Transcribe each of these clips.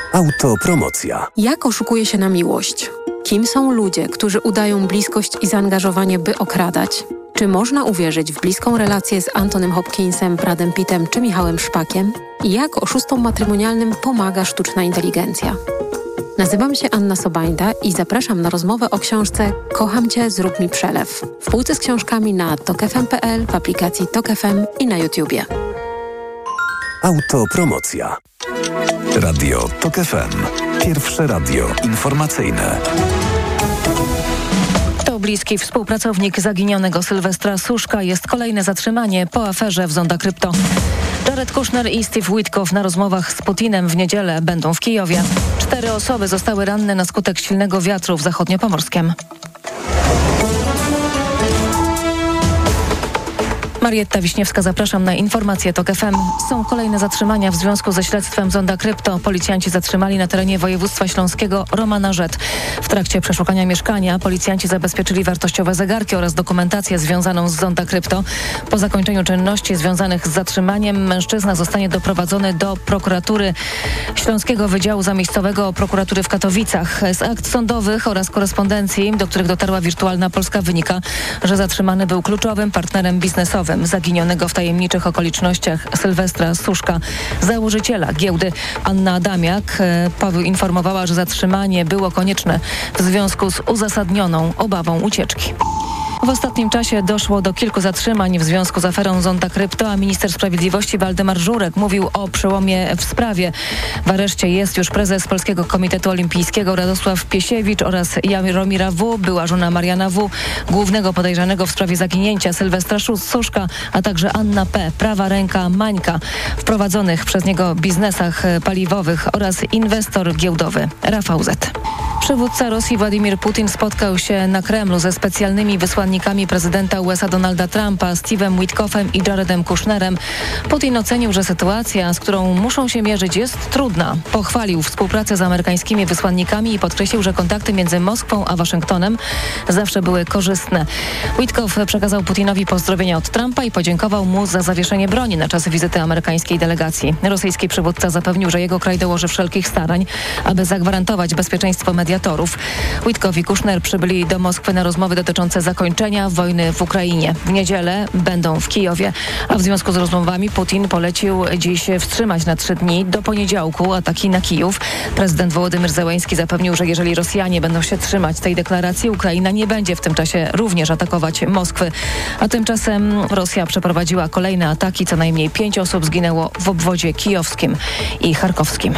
Autopromocja. Jak oszukuje się na miłość? Kim są ludzie, którzy udają bliskość i zaangażowanie, by okradać? Czy można uwierzyć w bliską relację z Antonym Hopkinsem, Bradem Pittem czy Michałem Szpakiem? I jak oszustom matrymonialnym pomaga sztuczna inteligencja? Nazywam się Anna Sobańda i zapraszam na rozmowę o książce Kocham Cię, zrób mi przelew. W półce z książkami na tokfm.pl, w aplikacji Tok FM i na YouTubie. Autopromocja. Radio Tok FM. Pierwsze radio informacyjne. To bliski współpracownik zaginionego Sylwestra Suszka. Jest kolejne zatrzymanie po aferze w Zonda Krypto. Jared Kushner i Steve Witkoff na rozmowach z Putinem w niedzielę będą w Kijowie. 4 osoby zostały ranne na skutek silnego wiatru w zachodniopomorskiem. Marietta Wiśniewska, zapraszam na informacje TOK FM. Są kolejne zatrzymania w związku ze śledztwem Zonda Krypto. Policjanci zatrzymali na terenie województwa śląskiego Romana Rzet. W trakcie przeszukania mieszkania policjanci zabezpieczyli wartościowe zegarki oraz dokumentację związaną z Zonda Krypto. Po zakończeniu czynności związanych z zatrzymaniem mężczyzna zostanie doprowadzony do prokuratury Śląskiego Wydziału Zamiejscowego Prokuratury w Katowicach. Z akt sądowych oraz korespondencji, do których dotarła Wirtualna Polska, wynika, że zatrzymany był kluczowym partnerem biznesowym zaginionego w tajemniczych okolicznościach Sylwestra Suszka, założyciela giełdy. Anna Adamiak poinformowała, że zatrzymanie było konieczne w związku z uzasadnioną obawą ucieczki. W ostatnim czasie doszło do kilku zatrzymań w związku z aferą Zonda Krypto, a minister sprawiedliwości Waldemar Żurek mówił o przełomie w sprawie. W areszcie jest już prezes Polskiego Komitetu Olimpijskiego Radosław Piesiewicz oraz Jaromira W., była żona Mariana W., głównego podejrzanego w sprawie zaginięcia Sylwestra Suszka, a także Anna P., prawa ręka Mańka, w prowadzonych przez niego biznesach paliwowych oraz inwestor giełdowy Rafał Z. Przywódca Rosji Władimir Putin spotkał się na Kremlu ze specjalnymi wysłannikami prezydenta USA Donalda Trumpa, Steve'em Witkoffem i Jaredem Kushnerem. Putin ocenił, że sytuacja, z którą muszą się mierzyć, jest trudna. Pochwalił współpracę z amerykańskimi wysłannikami i podkreślił, że kontakty między Moskwą a Waszyngtonem zawsze były korzystne. Witkoff przekazał Putinowi pozdrowienia od Trumpa i podziękował mu za zawieszenie broni na czas wizyty amerykańskiej delegacji. Rosyjski przywódca zapewnił, że jego kraj dołoży wszelkich starań, aby zagwarantować bezpieczeństwo mediatorów. Witkoff i Kushner przybyli do Moskwy na rozmowy dotyczące zakończenia wojny w Ukrainie. W niedzielę będą w Kijowie, a w związku z rozmowami Putin polecił dziś wstrzymać na 3 dni do poniedziałku ataki na Kijów. Prezydent Wołodymyr Zełenski zapewnił, że jeżeli Rosjanie będą się trzymać tej deklaracji, Ukraina nie będzie w tym czasie również atakować Moskwy. A tymczasem Rosja przeprowadziła kolejne ataki. Co najmniej 5 osób zginęło w obwodzie kijowskim i charkowskim.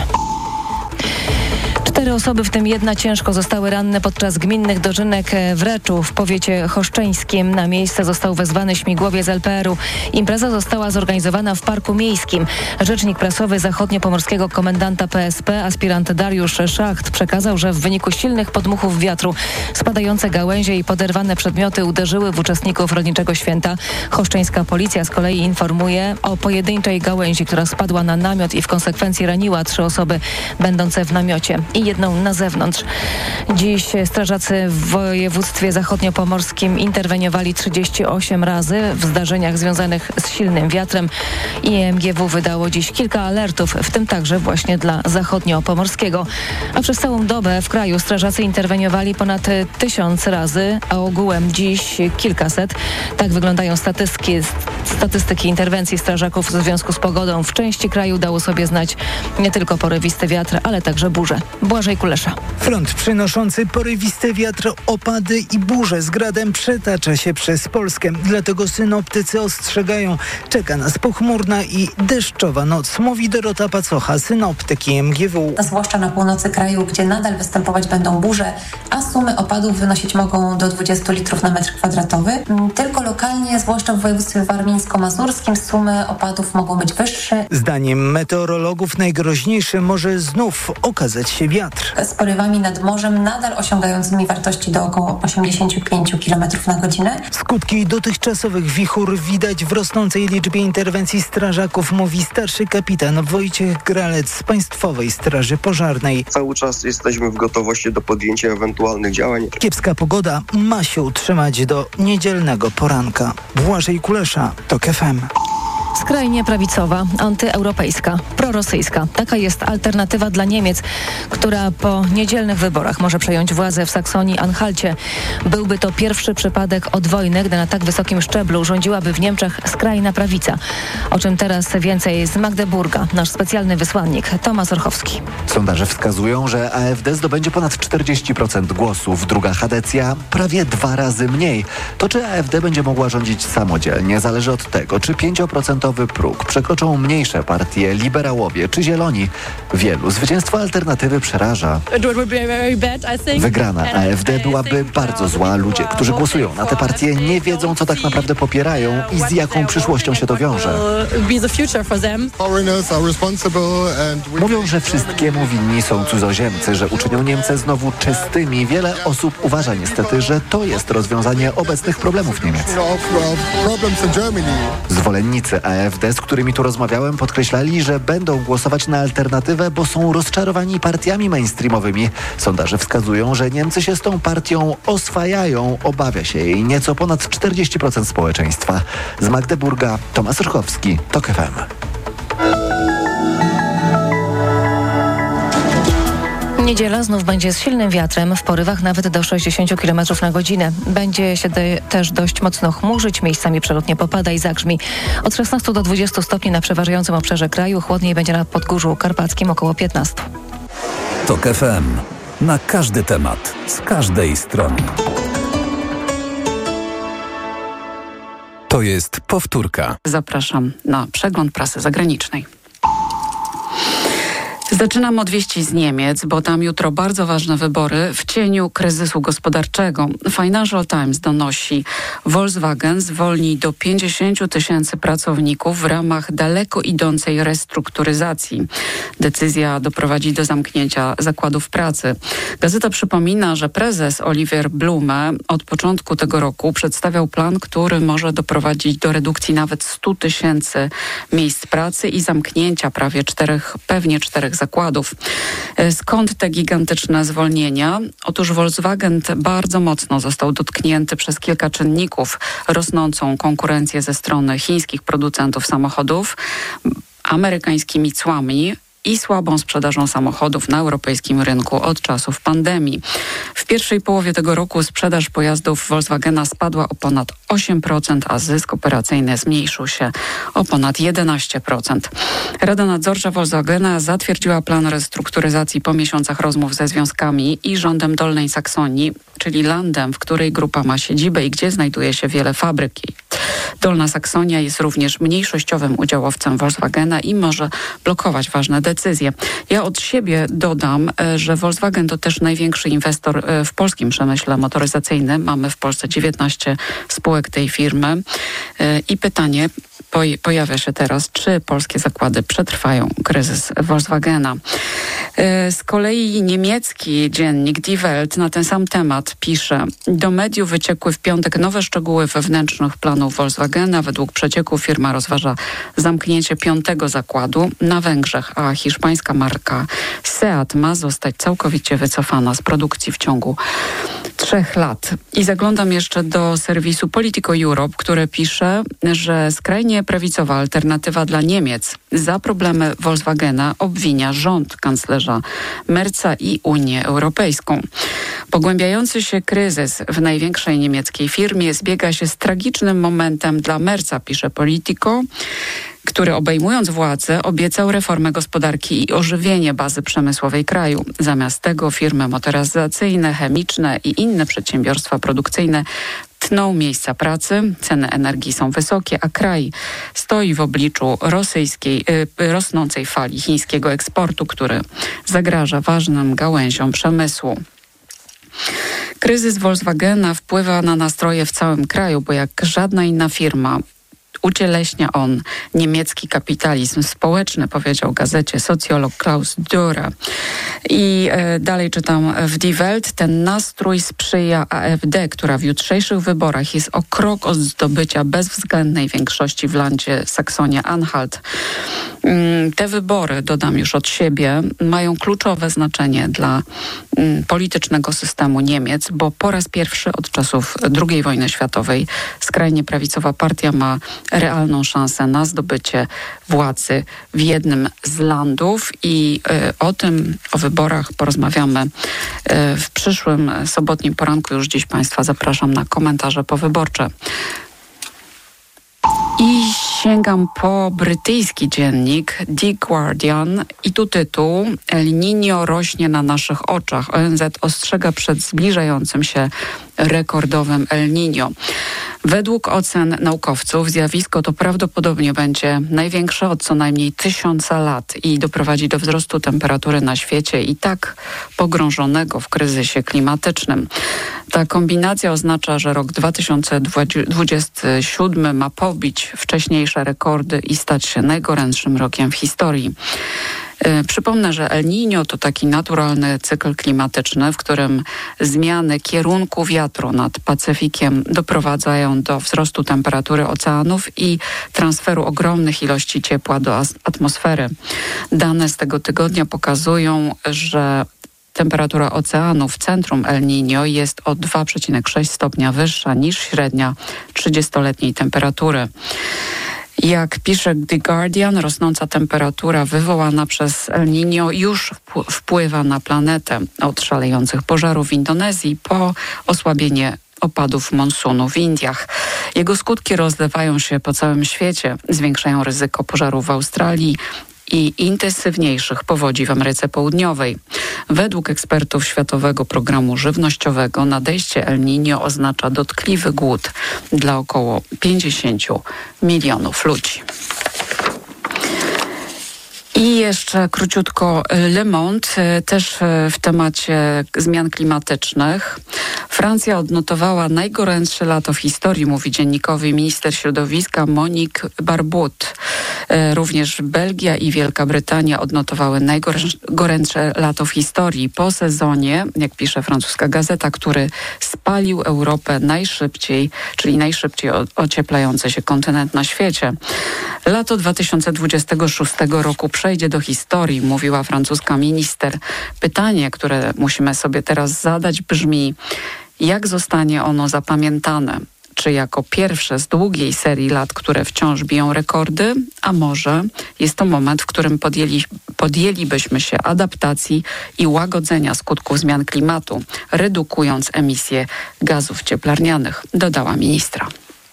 4 osoby, w tym 1 ciężko, zostały ranne podczas gminnych dożynek w Reczu w powiecie choszczeńskim. Na miejsce został wezwany śmigłowiec LPR-u. Impreza została zorganizowana w Parku Miejskim. Rzecznik prasowy zachodniopomorskiego komendanta PSP, aspirant Dariusz Szacht, przekazał, że w wyniku silnych podmuchów wiatru spadające gałęzie i poderwane przedmioty uderzyły w uczestników rolniczego święta. Choszczeńska policja z kolei informuje o pojedynczej gałęzi, która spadła na namiot i w konsekwencji raniła 3 osoby będące w namiocie i 1 na zewnątrz. Dziś strażacy w województwie zachodniopomorskim interweniowali 38 razy w zdarzeniach związanych z silnym wiatrem. IMGW wydało dziś kilka alertów, w tym także właśnie dla zachodniopomorskiego. A przez całą dobę w kraju strażacy interweniowali ponad 1000 razy, a ogółem dziś kilkaset. Tak wyglądają statystyki interwencji strażaków w związku z pogodą. W części kraju dało sobie znać nie tylko porywisty wiatr, ale także burze. Błażej Kulesza. Front przynoszący porywisty wiatr, opady i burze z gradem przetacza się przez Polskę. Dlatego synoptycy ostrzegają, czeka nas pochmurna i deszczowa noc, mówi Dorota Pacocha, synoptyk IMGW. Zwłaszcza na północy kraju, gdzie nadal występować będą burze, a sumy opadów wynosić mogą do 20 litrów na metr kwadratowy. Tylko lokalnie, zwłaszcza w województwie warmińsko-mazurskim, sumy opadów mogą być wyższe. Zdaniem meteorologów najgroźniejszy może znów okazać się wiatr. Z porywami nad morzem nadal osiągającymi wartości do około 85 km na godzinę. Skutki dotychczasowych wichur widać w rosnącej liczbie interwencji strażaków, mówi starszy kapitan Wojciech Gralec z Państwowej Straży Pożarnej. Cały czas jesteśmy w gotowości do podjęcia ewentualnych działań. Kiepska pogoda ma się utrzymać do niedzielnego poranka. Błażej Kulesza, TOK FM. Skrajnie prawicowa, antyeuropejska, prorosyjska. Taka jest alternatywa dla Niemiec, która po niedzielnych wyborach może przejąć władzę w Saksonii-Anhalcie. Byłby to pierwszy przypadek od wojny, gdy na tak wysokim szczeblu rządziłaby w Niemczech skrajna prawica. O czym teraz więcej z Magdeburga, nasz specjalny wysłannik Tomasz Orchowski. Sondaże wskazują, że AfD zdobędzie ponad 40% głosów. Druga Hadecja prawie 2 razy mniej. To czy AfD będzie mogła rządzić samodzielnie, zależy od tego, czy 5% próg przekroczą mniejsze partie, liberałowie czy zieloni. Wielu zwycięstwo alternatywy przeraża. Wygrana AfD byłaby bardzo zła. Ludzie, którzy głosują na te partie, nie wiedzą, co tak naprawdę popierają i z jaką przyszłością się to wiąże. Mówią, że wszystkiemu winni są cudzoziemcy, że uczynią Niemcy znowu czystymi. Wiele osób uważa niestety, że to jest rozwiązanie obecnych problemów Niemiec. Zwolennicy AfD, z którymi tu rozmawiałem, podkreślali, że będą głosować na alternatywę, bo są rozczarowani partiami mainstreamowymi. Sondaże wskazują, że Niemcy się z tą partią oswajają. Obawia się jej nieco ponad 40% społeczeństwa. Z Magdeburga Tomasz Orchowski, TOK FM. Niedziela znów będzie z silnym wiatrem, w porywach nawet do 60 km na godzinę. Będzie się też dość mocno chmurzyć, miejscami przelotnie popada i zagrzmi. Od 16 do 20 stopni na przeważającym obszarze kraju, chłodniej będzie na Podgórzu Karpackim około 15. TOK FM. Na każdy temat, z każdej strony. To jest powtórka. Zapraszam na przegląd prasy zagranicznej. Zaczynam od wieści z Niemiec, bo tam jutro bardzo ważne wybory w cieniu kryzysu gospodarczego. Financial Times donosi, Volkswagen zwolni do 50 000 pracowników w ramach daleko idącej restrukturyzacji. Decyzja doprowadzi do zamknięcia zakładów pracy. Gazeta przypomina, że prezes Oliver Blume od początku tego roku przedstawiał plan, który może doprowadzić do redukcji nawet 100 000 miejsc pracy i zamknięcia pewnie czterech zakładów. Skąd te gigantyczne zwolnienia? Otóż Volkswagen bardzo mocno został dotknięty przez kilka czynników. Rosnącą konkurencję ze strony chińskich producentów samochodów, amerykańskimi cłami i słabą sprzedażą samochodów na europejskim rynku od czasów pandemii. W pierwszej połowie tego roku sprzedaż pojazdów Volkswagena spadła o ponad 8%, a zysk operacyjny zmniejszył się o ponad 11%. Rada Nadzorcza Volkswagena zatwierdziła plan restrukturyzacji po miesiącach rozmów ze związkami i rządem Dolnej Saksonii, czyli landem, w której grupa ma siedzibę i gdzie znajduje się wiele fabryk. Dolna Saksonia jest również mniejszościowym udziałowcem Volkswagena i może blokować ważne decyzje. Ja od siebie dodam, że Volkswagen to też największy inwestor w polskim przemyśle motoryzacyjnym. Mamy w Polsce 19 spółek tej firmy i pytanie pojawia się teraz, czy polskie zakłady przetrwają kryzys Volkswagena. Z kolei niemiecki dziennik Die Welt na ten sam temat pisze: do mediów wyciekły w piątek nowe szczegóły wewnętrznych planów Volkswagena. Według przecieków firma rozważa zamknięcie 5. zakładu na Węgrzech, a hiszpańska marka Seat ma zostać całkowicie wycofana z produkcji w ciągu 3 lat. I zaglądam jeszcze do serwisu Politico Europe, które pisze, że skrajnie prawicowa alternatywa dla Niemiec za problemy Volkswagena obwinia rząd kanclerza Merza i Unię Europejską. Pogłębiający się kryzys w największej niemieckiej firmie zbiega się z tragicznym momentem dla Merza, pisze Politico, który obejmując władzę obiecał reformę gospodarki i ożywienie bazy przemysłowej kraju. Zamiast tego firmy motoryzacyjne, chemiczne i inne przedsiębiorstwa produkcyjne tną miejsca pracy, ceny energii są wysokie, a kraj stoi w obliczu rosnącej fali chińskiego eksportu, który zagraża ważnym gałęziom przemysłu. Kryzys Volkswagena wpływa na nastroje w całym kraju, bo jak żadna inna firma ucieleśnia on niemiecki kapitalizm społeczny, powiedział gazecie socjolog Klaus Dürre. I dalej czytam w Die Welt. Ten nastrój sprzyja AfD, która w jutrzejszych wyborach jest o krok od zdobycia bezwzględnej większości w landzie Saksonia-Anhalt. Te wybory, dodam już od siebie, mają kluczowe znaczenie dla politycznego systemu Niemiec, bo po raz pierwszy od czasów II wojny światowej skrajnie prawicowa partia ma realną szansę na zdobycie władzy w jednym z landów i o wyborach porozmawiamy w przyszłym sobotnim poranku. Już dziś Państwa zapraszam na komentarze powyborcze. I sięgam po brytyjski dziennik The Guardian i tu tytuł: El Niño rośnie na naszych oczach. ONZ ostrzega przed zbliżającym się rekordowym El Niño. Według ocen naukowców zjawisko to prawdopodobnie będzie największe od co najmniej 1000 lat i doprowadzi do wzrostu temperatury na świecie i tak pogrążonego w kryzysie klimatycznym. Ta kombinacja oznacza, że rok 2027 ma pobić wcześniejsze rekordy i stać się najgorętszym rokiem w historii. Przypomnę, że El Niño to taki naturalny cykl klimatyczny, w którym zmiany kierunku wiatru nad Pacyfikiem doprowadzają do wzrostu temperatury oceanów i transferu ogromnych ilości ciepła do atmosfery. Dane z tego tygodnia pokazują, że temperatura oceanu w centrum El Niño jest o 2,6 stopnia wyższa niż średnia 30-letniej temperatury. Jak pisze The Guardian, rosnąca temperatura wywołana przez El Niño już wpływa na planetę. Od szalejących pożarów w Indonezji po osłabienie opadów monsunu w Indiach. Jego skutki rozlewają się po całym świecie, zwiększają ryzyko pożarów w Australii i intensywniejszych powodzi w Ameryce Południowej. Według ekspertów Światowego Programu Żywnościowego nadejście El Niño oznacza dotkliwy głód dla około 50 milionów ludzi. I jeszcze króciutko Le Monde, też w temacie zmian klimatycznych. Francja odnotowała najgorętsze lato w historii, mówi dziennikowi minister środowiska Monique Barbude. Również Belgia i Wielka Brytania odnotowały najgorętsze lato w historii po sezonie, jak pisze francuska gazeta, który spalił Europę najszybciej, czyli najszybciej ocieplający się kontynent na świecie. Lato 2026 roku przejdzie do historii, mówiła francuska minister. Pytanie, które musimy sobie teraz zadać, brzmi: jak zostanie ono zapamiętane? Czy jako pierwsze z długiej serii lat, które wciąż biją rekordy, a może jest to moment, w którym podjęlibyśmy się adaptacji i łagodzenia skutków zmian klimatu, redukując emisję gazów cieplarnianych, dodała ministra.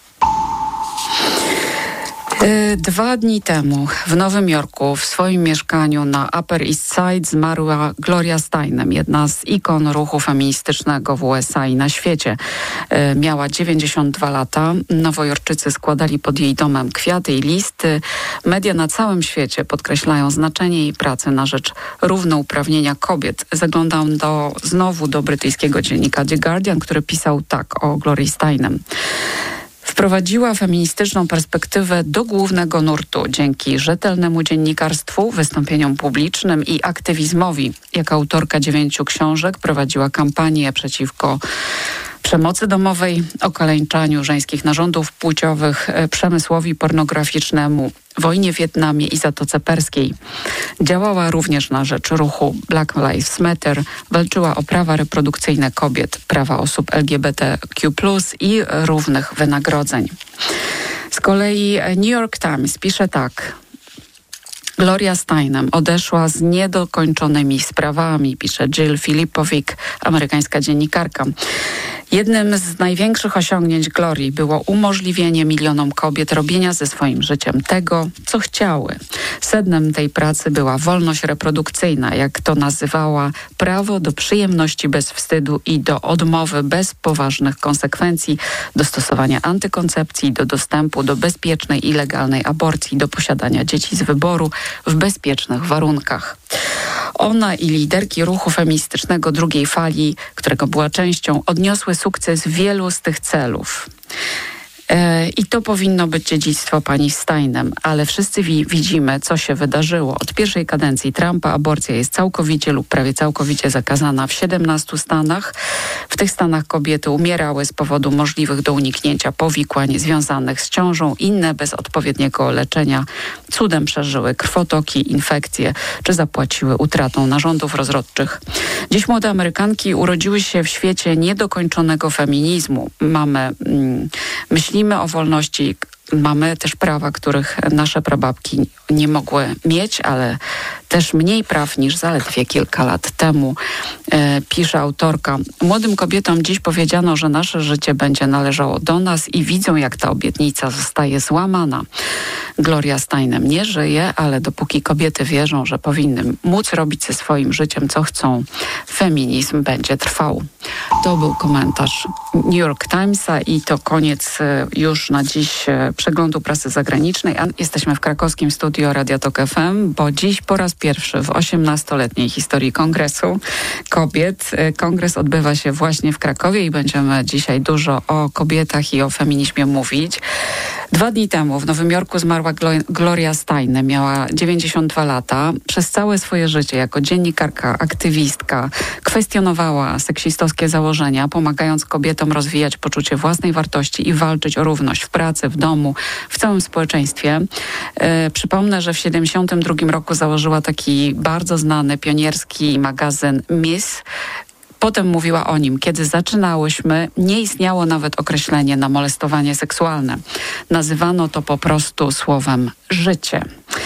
2 dni temu w Nowym Jorku w swoim mieszkaniu na Upper East Side zmarła Gloria Steinem, jedna z ikon ruchu feministycznego w USA i na świecie. Miała 92 lata. Nowojorczycy składali pod jej domem kwiaty i listy. Media na całym świecie podkreślają znaczenie jej pracy na rzecz równouprawnienia kobiet. Zaglądam znowu do brytyjskiego dziennika The Guardian, który pisał tak o Glorii Steinem. Wprowadziła feministyczną perspektywę do głównego nurtu dzięki rzetelnemu dziennikarstwu, wystąpieniom publicznym i aktywizmowi. Jako autorka 9 książek prowadziła kampanię przeciwko przemocy domowej, okaleczaniu żeńskich narządów płciowych, przemysłowi pornograficznemu, wojnie w Wietnamie i Zatoce Perskiej. Działała również na rzecz ruchu Black Lives Matter, walczyła o prawa reprodukcyjne kobiet, prawa osób LGBTQ+, i równych wynagrodzeń. Z kolei New York Times pisze tak: Gloria Steinem odeszła z niedokończonymi sprawami, pisze Jill Filipovic, amerykańska dziennikarka. Jednym z największych osiągnięć Glorii było umożliwienie milionom kobiet robienia ze swoim życiem tego, co chciały. Sednem tej pracy była wolność reprodukcyjna, jak to nazywała, prawo do przyjemności bez wstydu i do odmowy bez poważnych konsekwencji, do stosowania antykoncepcji, do dostępu do bezpiecznej i legalnej aborcji, do posiadania dzieci z wyboru w bezpiecznych warunkach. Ona i liderki ruchu feministycznego drugiej fali, którego była częścią, odniosły sukces w wielu z tych celów. I to powinno być dziedzictwo pani Steinem, ale wszyscy widzimy, co się wydarzyło. Od pierwszej kadencji Trumpa aborcja jest całkowicie lub prawie całkowicie zakazana w 17 stanach. W tych stanach kobiety umierały z powodu możliwych do uniknięcia powikłań związanych z ciążą. Inne bez odpowiedniego leczenia cudem przeżyły krwotoki, infekcje czy zapłaciły utratą narządów rozrodczych. Dziś młode Amerykanki urodziły się w świecie niedokończonego feminizmu. Myślimy o wolności, mamy też prawa, których nasze prababki nie mogły mieć, ale też mniej praw niż zaledwie kilka lat temu, pisze autorka. Młodym kobietom dziś powiedziano, że nasze życie będzie należało do nas i widzą, jak ta obietnica zostaje złamana. Gloria Steinem nie żyje, ale dopóki kobiety wierzą, że powinny móc robić ze swoim życiem, co chcą, feminizm będzie trwał. To był komentarz New York Timesa i to koniec już na dziś przeglądu prasy zagranicznej. Jesteśmy w krakowskim studio Radia Tok FM, bo dziś po raz pierwszy w 18-letniej historii Kongresu Kobiet. Kongres odbywa się właśnie w Krakowie i będziemy dzisiaj dużo o kobietach i o feminizmie mówić. 2 dni temu w Nowym Jorku zmarła Gloria Steinem. Miała 92 lata. Przez całe swoje życie jako dziennikarka, aktywistka kwestionowała seksistowskie założenia, pomagając kobietom rozwijać poczucie własnej wartości i walczyć o równość w pracy, w domu, w całym społeczeństwie. Przypomnę, że w 1972 roku założyła taki bardzo znany pionierski magazyn Miss. Potem mówiła o nim, kiedy zaczynałyśmy, nie istniało nawet określenie na molestowanie seksualne. Nazywano to po prostu słowem życie.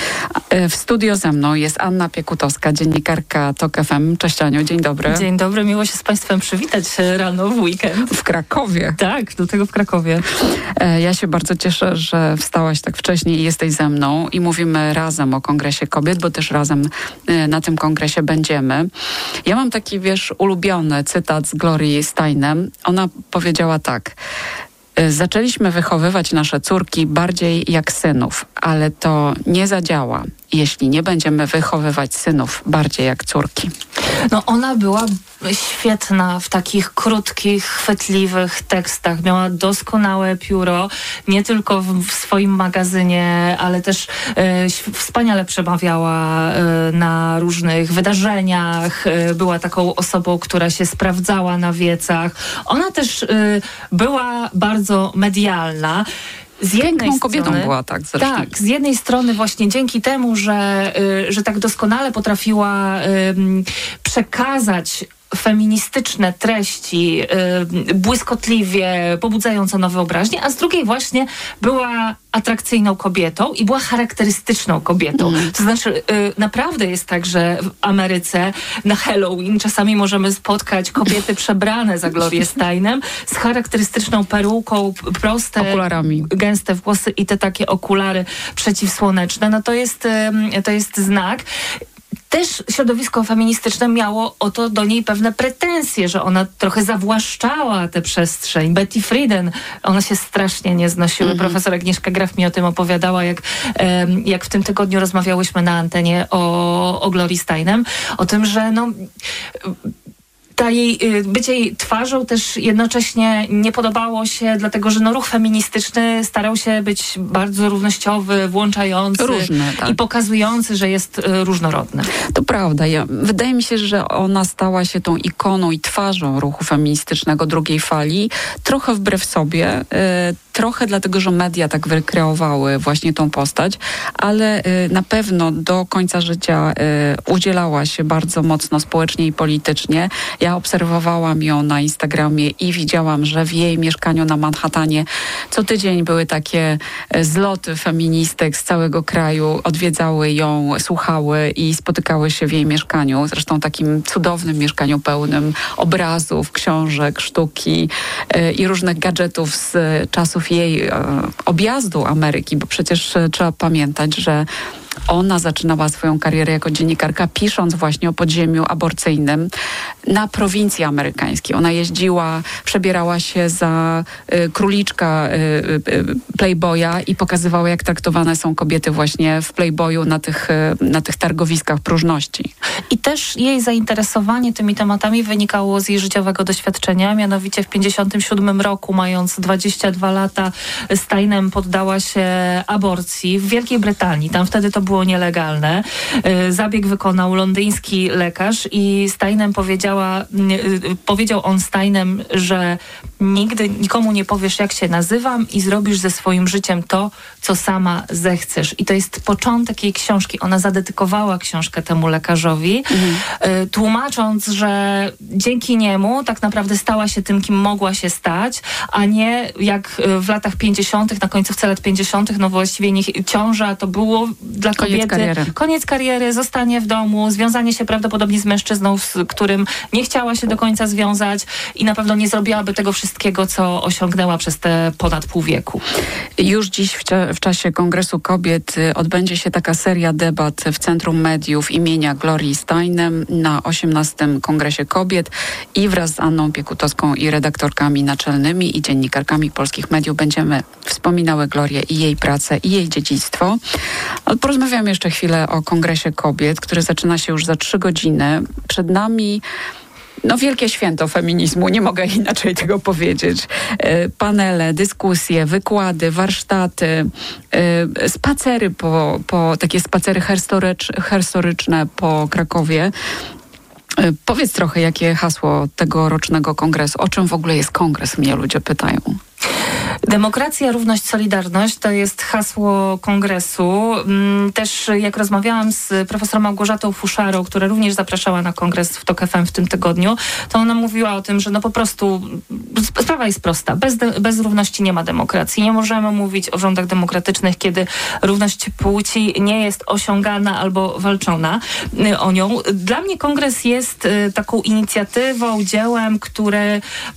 W studio ze mną jest Anna Piekutowska, dziennikarka Tok FM. Cześć Aniu, dzień dobry. Dzień dobry, miło się z Państwem przywitać rano w weekend. W Krakowie. Tak, do tego w Krakowie. Ja się bardzo cieszę, że wstałaś tak wcześnie i jesteś ze mną i mówimy razem o Kongresie Kobiet, bo też razem na tym kongresie będziemy. Ja mam taki, ulubiony cytat z Glorii Steinem. Ona powiedziała tak: zaczęliśmy wychowywać nasze córki bardziej jak synów, ale to nie zadziała, jeśli nie będziemy wychowywać synów bardziej jak córki. No ona była świetna w takich krótkich, chwytliwych tekstach. Miała doskonałe pióro, nie tylko w swoim magazynie, ale też wspaniale przemawiała na różnych wydarzeniach. Była taką osobą, która się sprawdzała na wiecach. Ona też była bardzo medialna. Z jednej kobietą strony, była, tak zresztą. Tak, z jednej strony właśnie dzięki temu, że tak doskonale potrafiła przekazać feministyczne treści błyskotliwie, pobudzająco na wyobraźnię, a z drugiej właśnie była atrakcyjną kobietą i była charakterystyczną kobietą. To znaczy naprawdę jest tak, że w Ameryce na Halloween czasami możemy spotkać kobiety przebrane za Glorię Steinem z charakterystyczną peruką, proste, okularami, gęste włosy i te takie okulary przeciwsłoneczne. No to jest znak. Też środowisko feministyczne miało o to do niej pewne pretensje, że ona trochę zawłaszczała tę przestrzeń. Betty Friedan, one się strasznie nie znosiły. Profesor Agnieszka Graf mi o tym opowiadała, jak w tym tygodniu rozmawiałyśmy na antenie o Glorii Steinem, o tym, że bycie jej twarzą też jednocześnie nie podobało się, dlatego że ruch feministyczny starał się być bardzo równościowy, włączający i pokazujący, że jest różnorodny. To prawda. Wydaje mi się, że ona stała się tą ikoną i twarzą ruchu feministycznego drugiej fali, trochę wbrew sobie, trochę dlatego, że media tak wykreowały właśnie tą postać, ale na pewno do końca życia udzielała się bardzo mocno społecznie i politycznie. Ja obserwowałam ją na Instagramie i widziałam, że w jej mieszkaniu na Manhattanie co tydzień były takie zloty feministek z całego kraju, odwiedzały ją, słuchały i spotykały się w jej mieszkaniu. Zresztą takim cudownym mieszkaniu pełnym obrazów, książek, sztuki i różnych gadżetów z czasów jej objazdu Ameryki, bo przecież trzeba pamiętać, że Ona zaczynała swoją karierę jako dziennikarka, pisząc właśnie o podziemiu aborcyjnym na prowincji amerykańskiej. Ona jeździła, przebierała się za króliczka Playboya i pokazywała, jak traktowane są kobiety właśnie w Playboyu na tych targowiskach próżności. I też jej zainteresowanie tymi tematami wynikało z jej życiowego doświadczenia. Mianowicie w 1957 roku, mając 22 lata, Steinem poddała się aborcji w Wielkiej Brytanii. Tam wtedy to było nielegalne. Zabieg wykonał londyński lekarz i Steinem powiedział on Steinem, że nigdy nikomu nie powiesz, jak się nazywam i zrobisz ze swoim życiem to, co sama zechcesz. I to jest początek jej książki. Ona zadedykowała książkę temu lekarzowi, tłumacząc, że dzięki niemu tak naprawdę stała się tym, kim mogła się stać, a nie jak w latach 50., na końcówce lat 50., no właściwie ciąża to było dla kobiety koniec kariery, zostanie w domu, związanie się prawdopodobnie z mężczyzną, z którym nie chciała się do końca związać i na pewno nie zrobiłaby tego wszystkiego, co osiągnęła przez te ponad pół wieku. Już dziś w czasie Kongresu Kobiet odbędzie się taka seria debat w Centrum Mediów imienia Glorii Steinem na 18. Kongresie Kobiet i wraz z Anną Piekutowską i redaktorkami naczelnymi i dziennikarkami polskich mediów będziemy wspominały Glorię i jej pracę i jej dziedzictwo. Porozmawiamy jeszcze chwilę o Kongresie Kobiet, który zaczyna się już za 3 godziny. Przed nami wielkie święto feminizmu, nie mogę inaczej tego powiedzieć. Panele, dyskusje, wykłady, warsztaty, spacery takie spacery historyczne po Krakowie. Powiedz trochę, jakie hasło tegorocznego kongresu, o czym w ogóle jest kongres, mnie ludzie pytają. Demokracja, równość, solidarność to jest hasło kongresu. Też jak rozmawiałam z profesorą Małgorzatą Fuszarą, która również zapraszała na kongres w TOK FM w tym tygodniu, to ona mówiła o tym, że po prostu sprawa jest prosta. Bez równości nie ma demokracji. Nie możemy mówić o rządach demokratycznych, kiedy równość płci nie jest osiągana albo walczona o nią. Dla mnie kongres jest taką inicjatywą, dziełem, które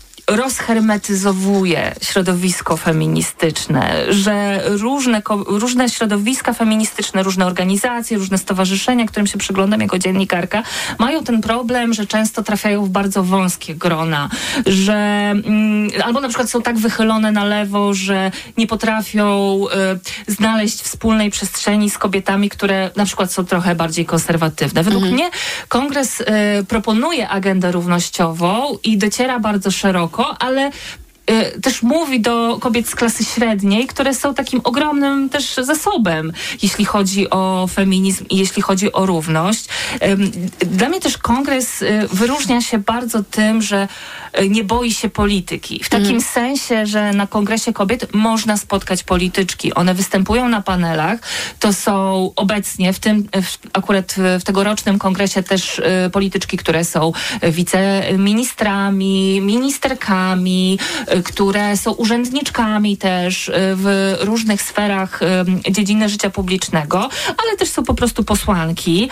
rozhermetyzowuje środowisko feministyczne, że różne środowiska feministyczne, różne organizacje, różne stowarzyszenia, którym się przyglądam jako dziennikarka, mają ten problem, że często trafiają w bardzo wąskie grona, że albo na przykład są tak wychylone na lewo, że nie potrafią znaleźć wspólnej przestrzeni z kobietami, które na przykład są trochę bardziej konserwatywne. Według mnie kongres proponuje agendę równościową i dociera bardzo szeroko, ale też mówi do kobiet z klasy średniej, które są takim ogromnym też zasobem, jeśli chodzi o feminizm i jeśli chodzi o równość. Dla mnie też kongres wyróżnia się bardzo tym, że nie boi się polityki. W takim sensie, że na Kongresie Kobiet można spotkać polityczki. One występują na panelach. To są obecnie, akurat w tegorocznym kongresie też polityczki, które są wiceministrami, ministerkami, które są urzędniczkami też w różnych sferach dziedziny życia publicznego, ale też są po prostu posłanki.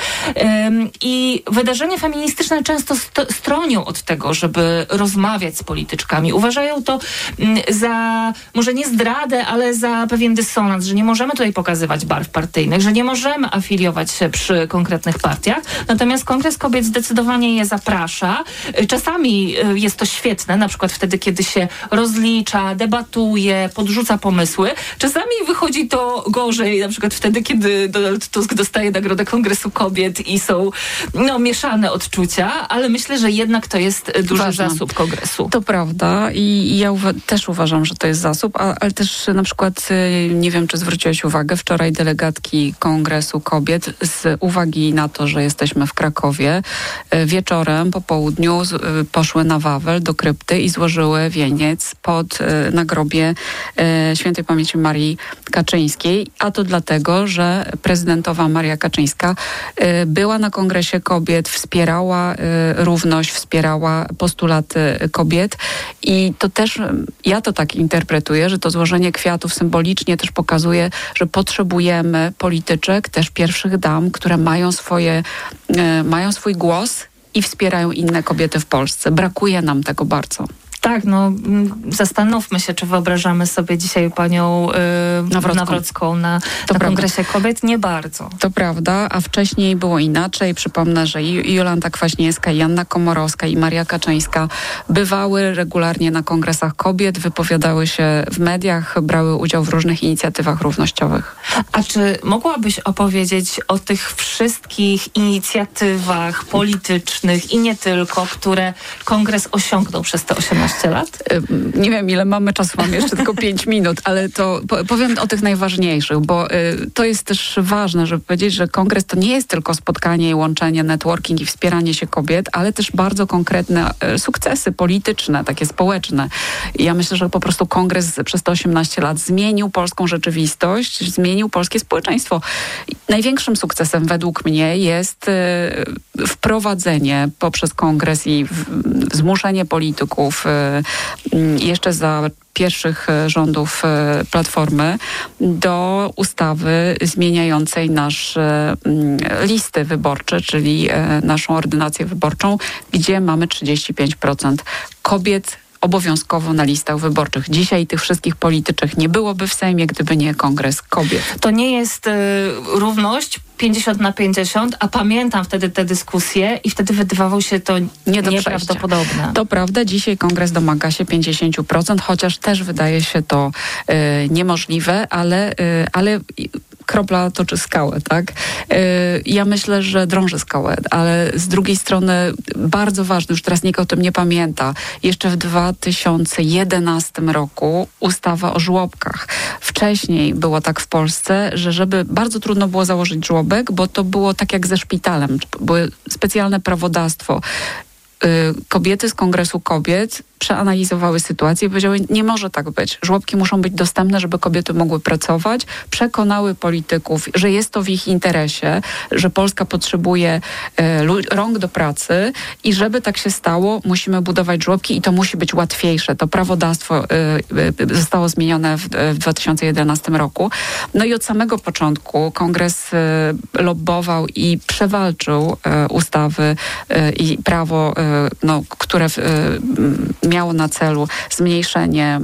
I wydarzenia feministyczne często stronią od tego, żeby rozmawiać z polityczkami. Uważają to za, może nie zdradę, ale za pewien dysonans, że nie możemy tutaj pokazywać barw partyjnych, że nie możemy afiliować się przy konkretnych partiach. Natomiast Kongres Kobiet zdecydowanie je zaprasza. Czasami jest to świetne, na przykład wtedy, kiedy się rozlicza, debatuje, podrzuca pomysły. Czasami wychodzi to gorzej, na przykład wtedy, kiedy Donald Tusk dostaje Nagrodę Kongresu Kobiet i są mieszane odczucia, ale myślę, że jednak to jest duży zasób kongresu. To prawda i ja też uważam, że to jest zasób, ale też na przykład, nie wiem, czy zwróciłeś uwagę, wczoraj delegatki Kongresu Kobiet z uwagi na to, że jesteśmy w Krakowie, wieczorem, po południu poszły na Wawel do krypty i złożyły wieniec pod nagrobie świętej pamięci Marii Kaczyńskiej, a to dlatego, że prezydentowa Maria Kaczyńska była na Kongresie Kobiet, wspierała równość, wspierała postulaty kobiet i to też, ja to tak interpretuję, że to złożenie kwiatów symbolicznie też pokazuje, że potrzebujemy polityczek, też pierwszych dam, które mają swój głos i wspierają inne kobiety w Polsce. Brakuje nam tego bardzo. Tak, zastanówmy się, czy wyobrażamy sobie dzisiaj panią Nawrocką na Kongresie Kobiet. Nie bardzo. To prawda, a wcześniej było inaczej. Przypomnę, że i Jolanta Kwaśniewska, i Joanna Komorowska, i Maria Kaczyńska bywały regularnie na kongresach kobiet, wypowiadały się w mediach, brały udział w różnych inicjatywach równościowych. A czy mogłabyś opowiedzieć o tych wszystkich inicjatywach politycznych i nie tylko, które kongres osiągnął przez te 18 lat? Nie wiem, ile mamy czasu, mam jeszcze tylko 5 minut, ale to powiem o tych najważniejszych, bo to jest też ważne, żeby powiedzieć, że kongres to nie jest tylko spotkanie i łączenie, networking i wspieranie się kobiet, ale też bardzo konkretne sukcesy polityczne, takie społeczne. I ja myślę, że po prostu kongres przez te 18 lat zmienił polską rzeczywistość, zmienił polskie społeczeństwo. Największym sukcesem według mnie jest wprowadzenie poprzez kongres i zmuszenie polityków jeszcze za pierwszych rządów Platformy do ustawy zmieniającej nasze listy wyborcze, czyli naszą ordynację wyborczą, gdzie mamy 35% kobiet obowiązkowo na listach wyborczych. Dzisiaj tych wszystkich polityczek nie byłoby w Sejmie, gdyby nie Kongres Kobiet. To nie jest równość 50/50, a pamiętam wtedy te dyskusje i wtedy wydawało się to nieprawdopodobne. To prawda, dzisiaj Kongres domaga się 50%, chociaż też wydaje się to niemożliwe, ale kropla toczy skałę, tak? Ja myślę, że drąży skałę, ale z drugiej strony bardzo ważne, już teraz nikt o tym nie pamięta, jeszcze w 2011 roku ustawa o żłobkach. Wcześniej było tak w Polsce, że żeby bardzo trudno było założyć żłobek, bo to było tak jak ze szpitalem, było specjalne prawodawstwo. Kobiety z Kongresu Kobiet przeanalizowały sytuację i powiedziały, nie może tak być. Żłobki muszą być dostępne, żeby kobiety mogły pracować. Przekonały polityków, że jest to w ich interesie, że Polska potrzebuje rąk do pracy i żeby tak się stało, musimy budować żłobki i to musi być łatwiejsze. To prawodawstwo zostało zmienione w 2011 roku. No i od samego początku Kongres lobbował i przewalczył ustawy i prawo, które miało na celu zmniejszenie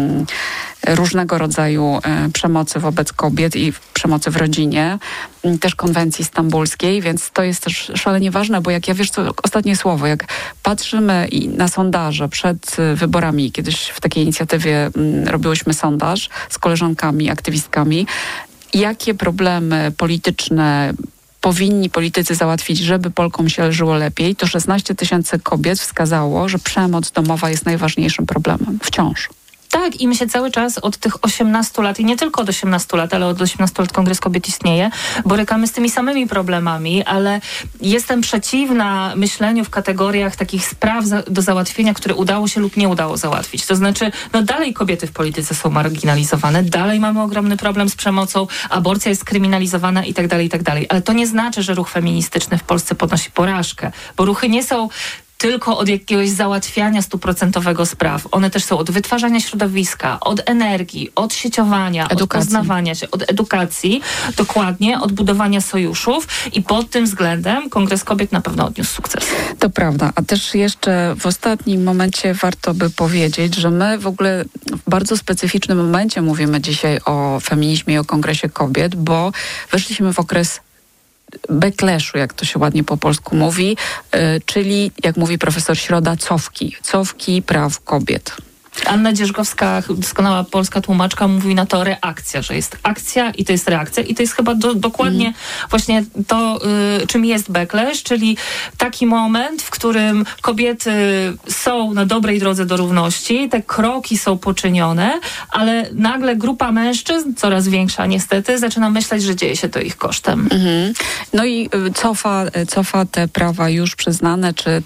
różnego rodzaju przemocy wobec kobiet i przemocy w rodzinie, też konwencji stambulskiej, więc to jest też szalenie ważne, bo jak ja wiesz, to ostatnie słowo, jak patrzymy na sondaże przed wyborami, kiedyś w takiej inicjatywie robiłyśmy sondaż z koleżankami, aktywistkami, jakie problemy polityczne powinni politycy załatwić, żeby Polkom się żyło lepiej, to 16 000 kobiet wskazało, że przemoc domowa jest najważniejszym problemem wciąż. Tak, i my się cały czas od tych 18 lat, i nie tylko od 18 lat, ale od 18 lat Kongres Kobiet istnieje, borykamy z tymi samymi problemami, ale jestem przeciwna myśleniu w kategoriach takich spraw do załatwienia, które udało się lub nie udało załatwić. To znaczy, dalej kobiety w polityce są marginalizowane, dalej mamy ogromny problem z przemocą, aborcja jest kryminalizowana i tak dalej, ale to nie znaczy, że ruch feministyczny w Polsce ponosi porażkę, bo ruchy nie są tylko od jakiegoś załatwiania 100% spraw. One też są od wytwarzania środowiska, od energii, od sieciowania, od poznawania się, od edukacji, dokładnie, od budowania sojuszów i pod tym względem Kongres Kobiet na pewno odniósł sukces. To prawda, a też jeszcze w ostatnim momencie warto by powiedzieć, że my w ogóle w bardzo specyficznym momencie mówimy dzisiaj o feminizmie i o Kongresie Kobiet, bo weszliśmy w okres backlashu, jak to się ładnie po polsku mówi, czyli, jak mówi profesor Środa, cofki praw kobiet. Anna Dzierżgowska, doskonała polska tłumaczka, mówi na to reakcja, że jest akcja i to jest reakcja i to jest chyba dokładnie właśnie to, czym jest backlash, czyli taki moment, w którym kobiety są na dobrej drodze do równości, te kroki są poczynione, ale nagle grupa mężczyzn, coraz większa niestety, zaczyna myśleć, że dzieje się to ich kosztem. No i cofa te prawa już przyznane, czy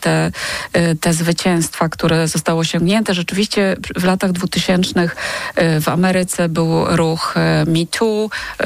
te zwycięstwa, które zostały osiągnięte. Rzeczywiście w latach 2000 w Ameryce był ruch Me Too,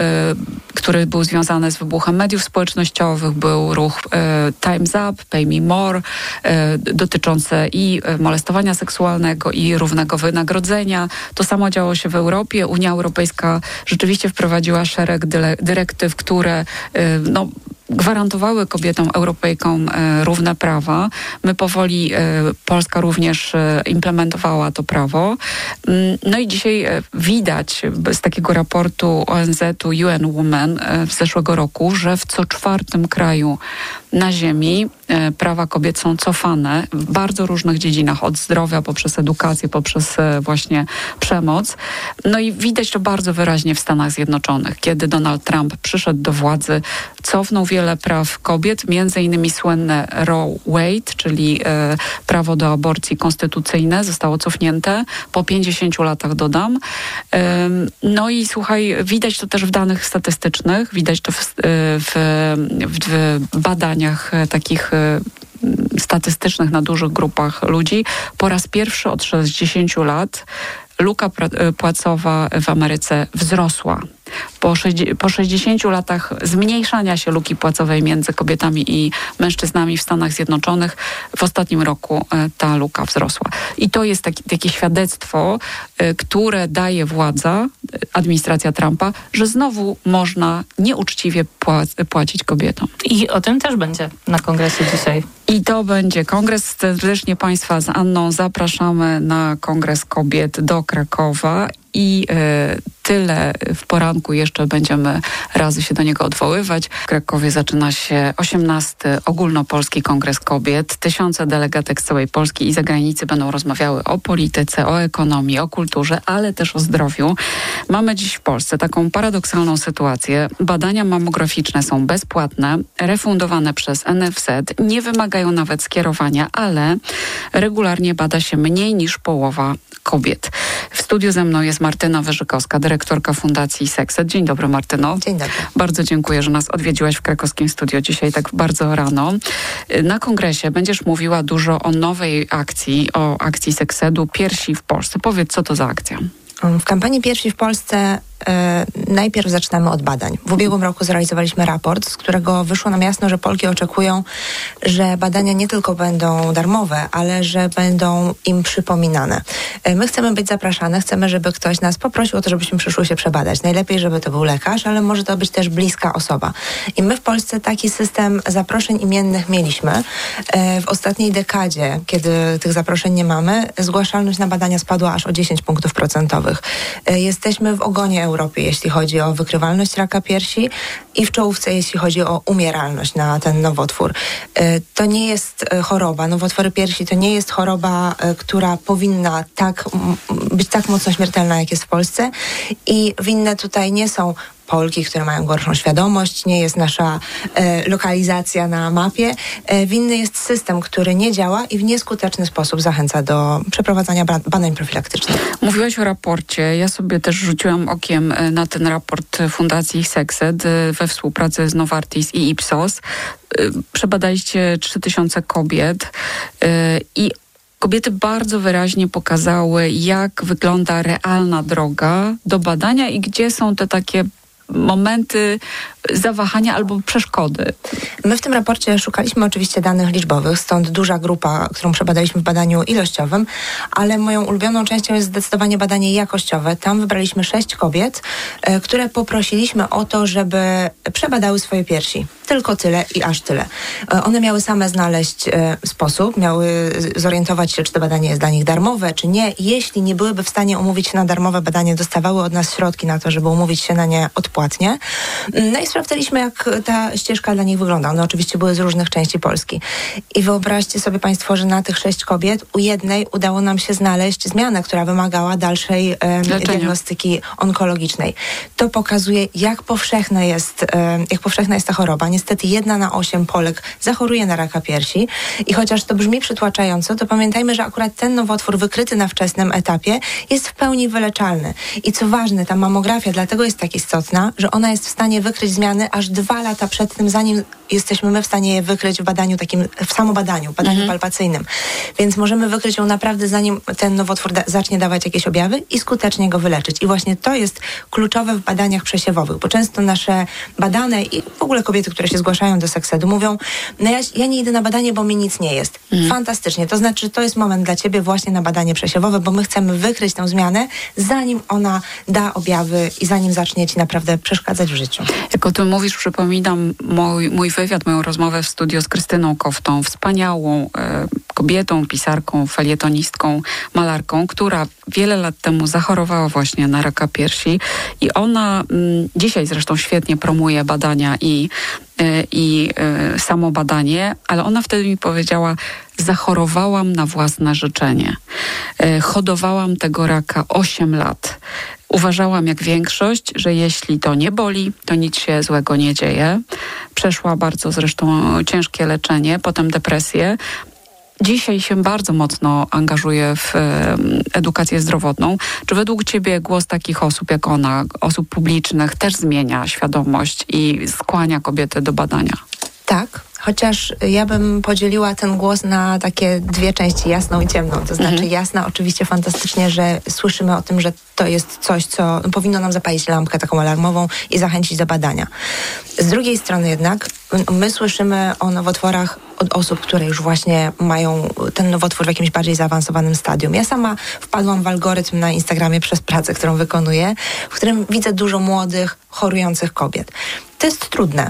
który był związany z wybuchem mediów społecznościowych, był ruch Time's Up, Pay Me More, dotyczące i molestowania seksualnego, i równego wynagrodzenia. To samo działo się w Europie. Unia Europejska rzeczywiście wprowadziła szereg dyrektyw, które gwarantowały kobietom, Europejkom równe prawa. My powoli, Polska również implementowała to prawo. No i dzisiaj widać z takiego raportu ONZ-u UN Women z zeszłego roku, że w co czwartym kraju na ziemi prawa kobiet są cofane w bardzo różnych dziedzinach, od zdrowia poprzez edukację, poprzez właśnie przemoc. No i widać to bardzo wyraźnie w Stanach Zjednoczonych. Kiedy Donald Trump przyszedł do władzy, cofnął wiele praw kobiet, między innymi słynne Roe Wade, czyli prawo do aborcji konstytucyjne zostało cofnięte po 50 latach, dodam. No i słuchaj, widać to też w danych statystycznych, widać to w badaniach takich statystycznych na dużych grupach ludzi. Po raz pierwszy od 60 lat luka płacowa w Ameryce wzrosła. Po 60 latach zmniejszania się luki płacowej między kobietami i mężczyznami w Stanach Zjednoczonych w ostatnim roku ta luka wzrosła. I to jest takie świadectwo, które daje władza, administracja Trumpa, że znowu można nieuczciwie płacić kobietom. I o tym też będzie na kongresie dzisiaj. I to będzie kongres. Serdecznie Państwa z Anną zapraszamy na Kongres Kobiet do Krakowa i tyle w poranku jeszcze będziemy razy się do niego odwoływać. W Krakowie zaczyna się 18. Ogólnopolski Kongres Kobiet. Tysiące delegatek z całej Polski i zagranicy będą rozmawiały o polityce, o ekonomii, o kulturze, ale też o zdrowiu. Mamy dziś w Polsce taką paradoksalną sytuację. Badania mammograficzne są bezpłatne, refundowane przez NFZ, nie wymagają nawet skierowania, ale regularnie bada się mniej niż połowa kobiet. W studiu ze mną jest Martyna Wyżykowska, dyrektorka Fundacji Sekset. Dzień dobry, Martyno. Dzień dobry. Bardzo dziękuję, że nas odwiedziłaś w krakowskim studio dzisiaj tak bardzo rano. Na kongresie będziesz mówiła dużo o nowej akcji, o akcji Seksedu Piersi w Polsce. Powiedz, co to za akcja? W kampanii Piersi w Polsce najpierw zaczynamy od badań. W ubiegłym roku zrealizowaliśmy raport, z którego wyszło nam jasno, że Polki oczekują, że badania nie tylko będą darmowe, ale że będą im przypominane. My chcemy być zapraszane, chcemy, żeby ktoś nas poprosił o to, żebyśmy przyszły się przebadać. Najlepiej, żeby to był lekarz, ale może to być też bliska osoba. I my w Polsce taki system zaproszeń imiennych mieliśmy. W ostatniej dekadzie, kiedy tych zaproszeń nie mamy, zgłaszalność na badania spadła aż o 10 punktów procentowych. Jesteśmy w ogonie Europy, jeśli chodzi o wykrywalność raka piersi i w czołówce, jeśli chodzi o umieralność na ten nowotwór. To nie jest choroba. Nowotwory piersi to nie jest choroba, która powinna być tak mocno śmiertelna, jak jest w Polsce. I winne tutaj nie są Polki, które mają gorszą świadomość, nie jest nasza lokalizacja na mapie. Winny jest system, który nie działa i w nieskuteczny sposób zachęca do przeprowadzania badań profilaktycznych. Mówiłaś o raporcie. Ja sobie też rzuciłam okiem na ten raport Fundacji Sekset we współpracy z Novartis i Ipsos. Przebadaliście 3000 kobiet i kobiety bardzo wyraźnie pokazały, jak wygląda realna droga do badania i gdzie są te takie momenty zawahania albo przeszkody. My w tym raporcie szukaliśmy oczywiście danych liczbowych, stąd duża grupa, którą przebadaliśmy w badaniu ilościowym, ale moją ulubioną częścią jest zdecydowanie badanie jakościowe. Tam wybraliśmy 6 kobiet, które poprosiliśmy o to, żeby przebadały swoje piersi. Tylko tyle i aż tyle. One miały same znaleźć sposób, miały zorientować się, czy to badanie jest dla nich darmowe, czy nie. Jeśli nie byłyby w stanie umówić się na darmowe badanie, dostawały od nas środki na to, żeby umówić się na nie odpłatnie. No i sprawdzaliśmy, jak ta ścieżka dla nich wygląda. One oczywiście były z różnych części Polski. I wyobraźcie sobie Państwo, że na tych 6 kobiet u jednej udało nam się znaleźć zmianę, która wymagała dalszej diagnostyki onkologicznej. To pokazuje, jak powszechna jest ta choroba. Niestety 1 na 8 Polek zachoruje na raka piersi i chociaż to brzmi przytłaczająco, to pamiętajmy, że akurat ten nowotwór wykryty na wczesnym etapie jest w pełni wyleczalny. I co ważne, ta mamografia dlatego jest tak istotna, że ona jest w stanie wykryć zmiany aż 2 lata przed tym, zanim jesteśmy my w stanie je wykryć w badaniu w samobadaniu, badaniu palpacyjnym. Więc możemy wykryć ją naprawdę, zanim ten nowotwór zacznie dawać jakieś objawy i skutecznie go wyleczyć. I właśnie to jest kluczowe w badaniach przesiewowych, bo często nasze badane i w ogóle kobiety, które się zgłaszają do Seksedu, mówią, no ja nie idę na badanie, bo mi nic nie jest. Fantastycznie. To znaczy, to jest moment dla ciebie właśnie na badanie przesiewowe, bo my chcemy wykryć tę zmianę, zanim ona da objawy i zanim zacznie ci naprawdę przeszkadzać w życiu. Jak o tym mówisz, przypominam mój wywiad, moją rozmowę w studio z Krystyną Koftą, wspaniałą kobietą, pisarką, felietonistką, malarką, która wiele lat temu zachorowała właśnie na raka piersi i ona dzisiaj zresztą świetnie promuje badania i samo badanie, ale ona wtedy mi powiedziała: zachorowałam na własne życzenie. Hodowałam tego raka 8 lat. Uważałam jak większość, że jeśli to nie boli, to nic się złego nie dzieje. Przeszła bardzo zresztą ciężkie leczenie, potem depresję. Dzisiaj się bardzo mocno angażuje w edukację zdrowotną. Czy według ciebie głos takich osób jak ona, osób publicznych, też zmienia świadomość i skłania kobiety do badania? Tak, chociaż ja bym podzieliła ten głos na takie dwie części, jasną i ciemną. To znaczy jasna, oczywiście fantastycznie, że słyszymy o tym, że to jest coś, co powinno nam zapalić lampkę taką alarmową i zachęcić do badania. Z drugiej strony jednak my słyszymy o nowotworach od osób, które już właśnie mają ten nowotwór w jakimś bardziej zaawansowanym stadium. Ja sama wpadłam w algorytm na Instagramie przez pracę, którą wykonuję, w którym widzę dużo młodych, chorujących kobiet. To jest trudne.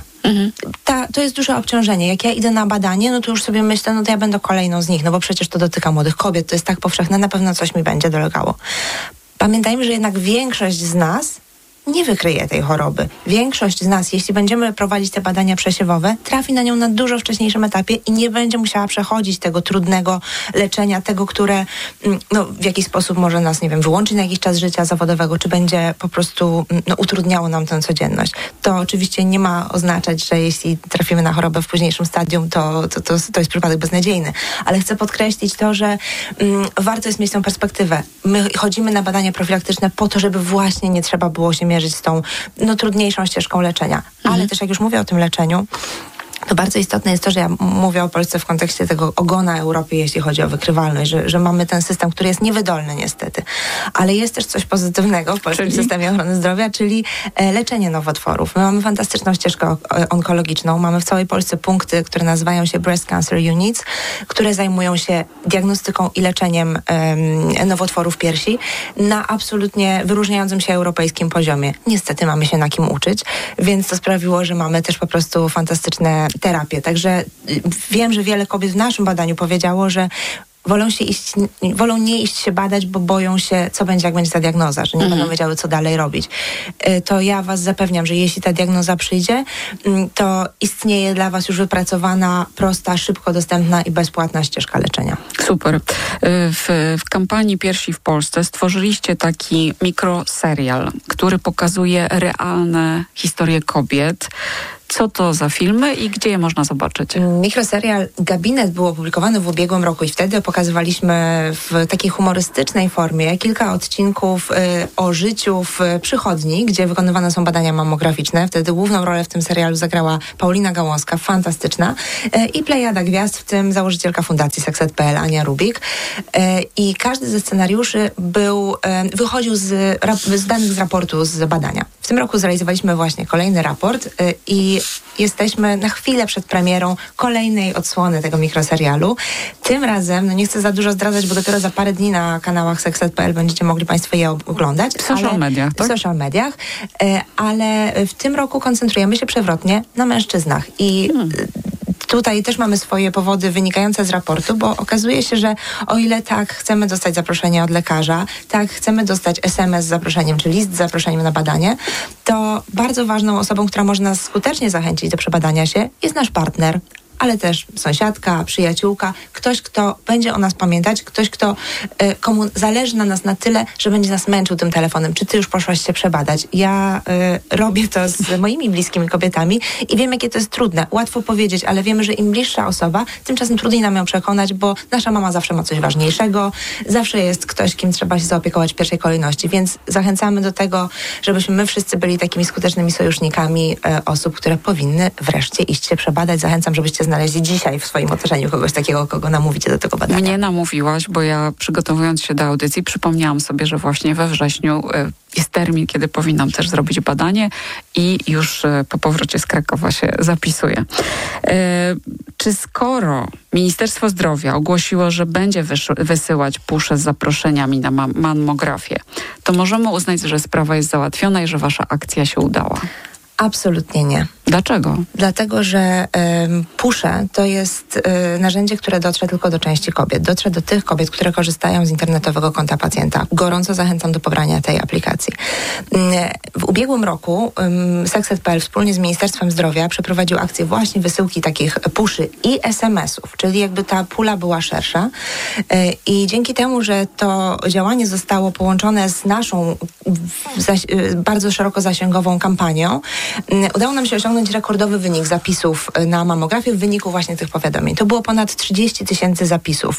To jest duże obciążenie. Jak ja idę na badanie, no to już sobie myślę, no to ja będę kolejną z nich, no bo przecież to dotyka młodych kobiet, to jest tak powszechne, na pewno coś mi będzie dolegało. Pamiętajmy, że jednak większość z nas nie wykryje tej choroby. Większość z nas, jeśli będziemy prowadzić te badania przesiewowe, trafi na nią na dużo wcześniejszym etapie i nie będzie musiała przechodzić tego trudnego leczenia, tego, które w jakiś sposób może nas, nie wiem, wyłączyć na jakiś czas życia zawodowego, czy będzie po prostu utrudniało nam tę codzienność. To oczywiście nie ma oznaczać, że jeśli trafimy na chorobę w późniejszym stadium, to jest przypadek beznadziejny. Ale chcę podkreślić to, że warto jest mieć tę perspektywę. My chodzimy na badania profilaktyczne po to, żeby właśnie nie trzeba było się mierzyć z tą trudniejszą ścieżką leczenia. Ale też jak już mówię o tym leczeniu, to bardzo istotne jest to, że ja mówię o Polsce w kontekście tego ogona Europy, jeśli chodzi o wykrywalność, że mamy ten system, który jest niewydolny niestety. Ale jest też coś pozytywnego w polskim systemie ochrony zdrowia, czyli leczenie nowotworów. My mamy fantastyczną ścieżkę onkologiczną. Mamy w całej Polsce punkty, które nazywają się Breast Cancer Units, które zajmują się diagnostyką i leczeniem nowotworów piersi na absolutnie wyróżniającym się europejskim poziomie. Niestety mamy się na kim uczyć, więc to sprawiło, że mamy też po prostu fantastyczne terapię. Także wiem, że wiele kobiet w naszym badaniu powiedziało, że wolą nie iść się badać, bo boją się, co będzie, jak będzie ta diagnoza, że nie będą wiedziały, co dalej robić. To ja was zapewniam, że jeśli ta diagnoza przyjdzie, to istnieje dla was już wypracowana, prosta, szybko dostępna i bezpłatna ścieżka leczenia. Super. W kampanii Piersi w Polsce stworzyliście taki mikroserial, który pokazuje realne historie kobiet. Co to za filmy i gdzie je można zobaczyć? Mikroserial Gabinet był opublikowany w ubiegłym roku i wtedy pokazywaliśmy w takiej humorystycznej formie kilka odcinków o życiu w przychodni, gdzie wykonywane są badania mammograficzne. Wtedy główną rolę w tym serialu zagrała Paulina Gałązka, fantastyczna, i plejada gwiazd, w tym założycielka Fundacji Sexed.pl Ania Rubik. I każdy ze scenariuszy wychodził z danych z raportu z badania. W tym roku zrealizowaliśmy właśnie kolejny raport i jesteśmy na chwilę przed premierą kolejnej odsłony tego mikroserialu. Tym razem, nie chcę za dużo zdradzać, bo dopiero za parę dni na kanałach Sexed.pl będziecie mogli państwo je oglądać. W social mediach, tak? W social mediach, ale w tym roku koncentrujemy się przewrotnie na mężczyznach i tutaj też mamy swoje powody wynikające z raportu, bo okazuje się, że o ile tak chcemy dostać zaproszenie od lekarza, tak chcemy dostać SMS z zaproszeniem, czy list z zaproszeniem na badanie, to bardzo ważną osobą, która może nas skutecznie zachęcić do przebadania się, jest nasz partner, ale też sąsiadka, przyjaciółka, ktoś, kto będzie o nas pamiętać, ktoś, komu zależy na nas na tyle, że będzie nas męczył tym telefonem. Czy ty już poszłaś się przebadać? Ja robię to z moimi bliskimi kobietami i wiem, jakie to jest trudne. Łatwo powiedzieć, ale wiemy, że im bliższa osoba, tymczasem trudniej nam ją przekonać, bo nasza mama zawsze ma coś ważniejszego, zawsze jest ktoś, kim trzeba się zaopiekować w pierwszej kolejności, więc zachęcamy do tego, żebyśmy my wszyscy byli takimi skutecznymi sojusznikami osób, które powinny wreszcie iść się przebadać. Zachęcam, żebyście znaleźli dzisiaj w swoim otoczeniu kogoś takiego, kogo namówicie do tego badania. Mnie namówiłaś, bo ja przygotowując się do audycji przypomniałam sobie, że właśnie we wrześniu jest termin, kiedy powinnam też zrobić badanie i już po powrocie z Krakowa się zapisuję. Czy skoro Ministerstwo Zdrowia ogłosiło, że będzie wysyłać pusze z zaproszeniami na mammografię, to możemy uznać, że sprawa jest załatwiona i że wasza akcja się udała? Absolutnie nie. Dlaczego? Dlatego, że pusze to jest narzędzie, które dotrze tylko do części kobiet. Dotrze do tych kobiet, które korzystają z internetowego konta pacjenta. Gorąco zachęcam do pobrania tej aplikacji. W ubiegłym roku Sekset.pl wspólnie z Ministerstwem Zdrowia przeprowadził akcję właśnie wysyłki takich puszy i SMS-ów, czyli jakby ta pula była szersza. I dzięki temu, że to działanie zostało połączone z naszą bardzo szeroko zasięgową kampanią, udało nam się osiągnąć rekordowy wynik zapisów na mamografię w wyniku właśnie tych powiadomień. To było ponad 30 000 zapisów.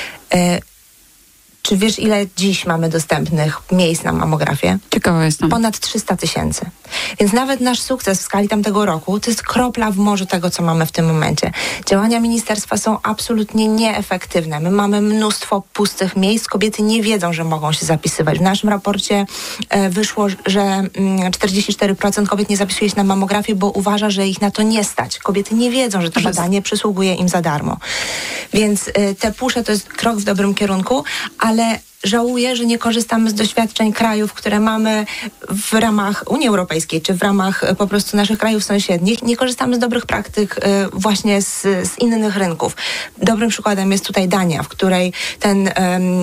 Czy wiesz, ile dziś mamy dostępnych miejsc na mamografię? Ciekawa jestem. Ponad 300 000. Więc nawet nasz sukces w skali tamtego roku to jest kropla w morzu tego, co mamy w tym momencie. Działania ministerstwa są absolutnie nieefektywne. My mamy mnóstwo pustych miejsc. Kobiety nie wiedzą, że mogą się zapisywać. W naszym raporcie wyszło, że 44% kobiet nie zapisuje się na mamografię, bo uważa, że ich na to nie stać. Kobiety nie wiedzą, że to badanie przysługuje im za darmo. Więc te pusze to jest krok w dobrym kierunku, ale żałuję, że nie korzystamy z doświadczeń krajów, które mamy w ramach Unii Europejskiej, czy w ramach po prostu naszych krajów sąsiednich. Nie korzystamy z dobrych praktyk właśnie z innych rynków. Dobrym przykładem jest tutaj Dania, w której ten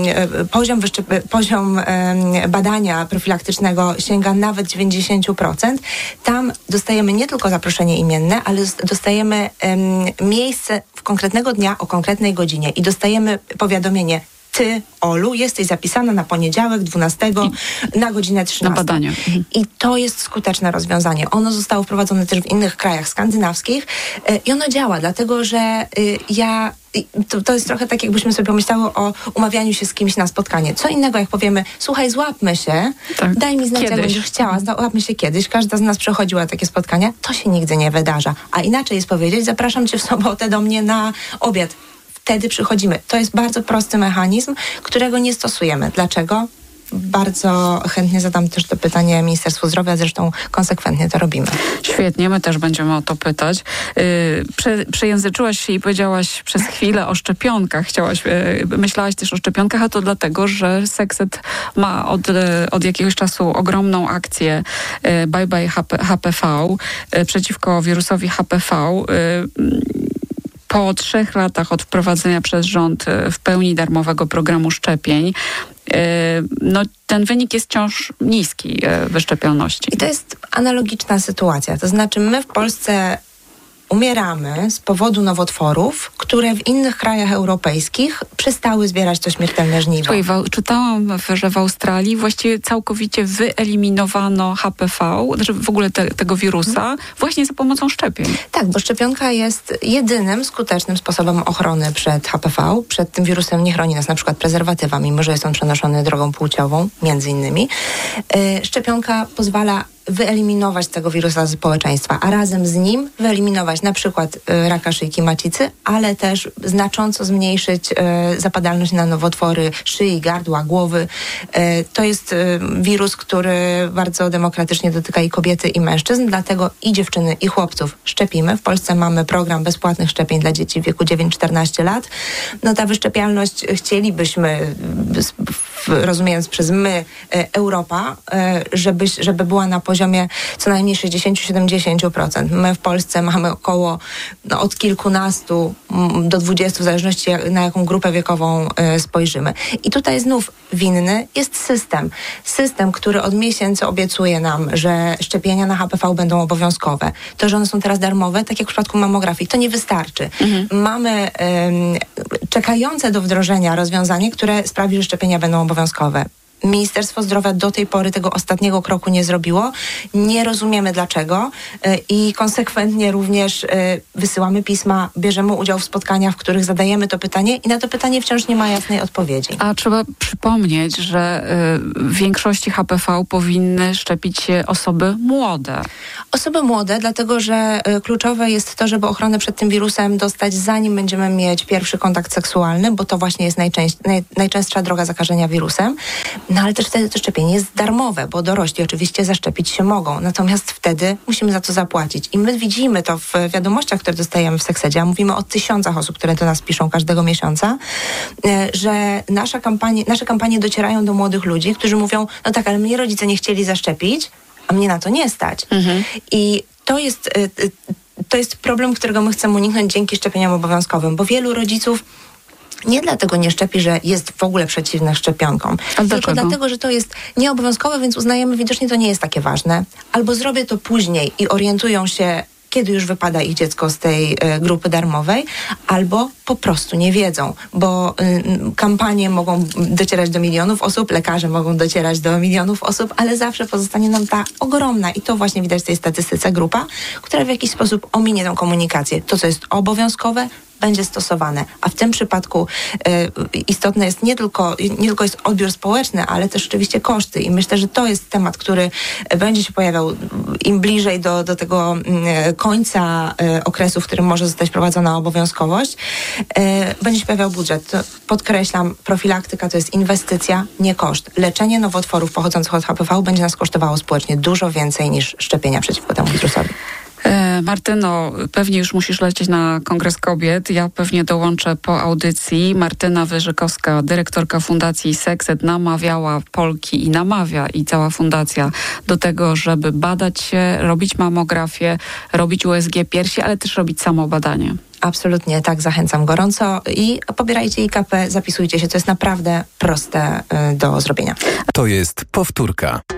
poziom badania profilaktycznego sięga nawet 90%. Tam dostajemy nie tylko zaproszenie imienne, ale dostajemy miejsce w konkretnego dnia o konkretnej godzinie i dostajemy powiadomienie: ty, Olu, jesteś zapisana na poniedziałek 12 na godzinę 13. Na badanie. I to jest skuteczne rozwiązanie. Ono zostało wprowadzone też w innych krajach skandynawskich i ono działa, dlatego że to jest trochę tak, jakbyśmy sobie pomyślały o umawianiu się z kimś na spotkanie. Co innego, jak powiemy: słuchaj, złapmy się, daj mi znać, jak będziesz chciała, złapmy się kiedyś. Każda z nas przechodziła takie spotkania. To się nigdy nie wydarza. A inaczej jest powiedzieć: zapraszam cię w sobotę do mnie na obiad. Wtedy przychodzimy. To jest bardzo prosty mechanizm, którego nie stosujemy. Dlaczego? Bardzo chętnie zadam też to pytanie Ministerstwu Zdrowia, zresztą konsekwentnie to robimy. Świetnie, my też będziemy o to pytać. Przejęzyczyłaś się i powiedziałaś przez chwilę o szczepionkach. Myślałaś też o szczepionkach, a to dlatego, że Sekset ma od jakiegoś czasu ogromną akcję Bye Bye HPV przeciwko wirusowi HPV. Po 3 latach od wprowadzenia przez rząd w pełni darmowego programu szczepień, ten wynik jest wciąż niski wyszczepioności. I to jest analogiczna sytuacja. To znaczy, my w Polsce umieramy z powodu nowotworów, które w innych krajach europejskich przestały zbierać to śmiertelne żniwo. Słuchaj, czytałam, że w Australii właściwie całkowicie wyeliminowano HPV, znaczy w ogóle tego wirusa, właśnie za pomocą szczepień. Tak, bo szczepionka jest jedynym skutecznym sposobem ochrony przed HPV. Przed tym wirusem nie chroni nas na przykład prezerwatywa, mimo że jest on przenoszony drogą płciową, między innymi. Szczepionka pozwala wyeliminować tego wirusa z społeczeństwa, a razem z nim wyeliminować na przykład raka szyjki macicy, ale też znacząco zmniejszyć zapadalność na nowotwory szyi, gardła, głowy. To jest wirus, który bardzo demokratycznie dotyka i kobiety, i mężczyzn, dlatego i dziewczyny, i chłopców szczepimy. W Polsce mamy program bezpłatnych szczepień dla dzieci w wieku 9-14 lat. Ta wyszczepialność chcielibyśmy, rozumiejąc przez my, Europa, żeby była na poziomie co najmniej 60-70%. My w Polsce mamy około od kilkunastu do 20, w zależności na jaką grupę wiekową spojrzymy. I tutaj znów winny jest system. System, który od miesięcy obiecuje nam, że szczepienia na HPV będą obowiązkowe. To, że one są teraz darmowe, tak jak w przypadku mammografii, to nie wystarczy. Mamy czekające do wdrożenia rozwiązanie, które sprawi, że szczepienia będą obowiązkowe. Ministerstwo Zdrowia do tej pory tego ostatniego kroku nie zrobiło. Nie rozumiemy dlaczego i konsekwentnie również wysyłamy pisma, bierzemy udział w spotkaniach, w których zadajemy to pytanie i na to pytanie wciąż nie ma jasnej odpowiedzi. A trzeba przypomnieć, że w większości HPV powinny szczepić się osoby młode. Osoby młode, dlatego że kluczowe jest to, żeby ochronę przed tym wirusem dostać, zanim będziemy mieć pierwszy kontakt seksualny, bo to właśnie jest najczęstsza droga zakażenia wirusem. Ale też wtedy to szczepienie jest darmowe, bo dorośli oczywiście zaszczepić się mogą. Natomiast wtedy musimy za to zapłacić. I my widzimy to w wiadomościach, które dostajemy w Seksedzie, a mówimy o 1000 osób, które do nas piszą każdego miesiąca, że nasze kampanie docierają do młodych ludzi, którzy mówią: no tak, ale mnie rodzice nie chcieli zaszczepić, a mnie na to nie stać. I to jest problem, którego my chcemy uniknąć dzięki szczepieniom obowiązkowym, bo wielu rodziców nie dlatego nie szczepi, że jest w ogóle przeciwny szczepionkom, tylko dlatego, że to jest nieobowiązkowe, więc uznajemy, widocznie to nie jest takie ważne. Albo zrobię to później i orientują się, kiedy już wypada ich dziecko z tej grupy darmowej, albo po prostu nie wiedzą, bo kampanie mogą docierać do milionów osób, lekarze mogą docierać do milionów osób, ale zawsze pozostanie nam ta ogromna, i to właśnie widać w tej statystyce, grupa, która w jakiś sposób ominie tę komunikację. To, co jest obowiązkowe, będzie stosowane. A w tym przypadku istotne jest nie tylko jest odbiór społeczny, ale też oczywiście koszty. I myślę, że to jest temat, który będzie się pojawiał im bliżej do tego końca okresu, w którym może zostać wprowadzona obowiązkowość. Będzie się pojawiał budżet. To podkreślam, profilaktyka to jest inwestycja, nie koszt. Leczenie nowotworów pochodzących od HPV będzie nas kosztowało społecznie dużo więcej niż szczepienia przeciwko temu wirusowi. Martyno, pewnie już musisz lecieć na Kongres Kobiet. Ja pewnie dołączę po audycji. Martyna Wyżykowska, dyrektorka Fundacji Sekset, namawiała Polki i namawia, i cała fundacja, do tego, żeby badać się, robić mamografię, robić USG piersi, ale też robić samobadanie. Absolutnie, tak, zachęcam gorąco i pobierajcie IKP, zapisujcie się, to jest naprawdę proste do zrobienia. To jest powtórka.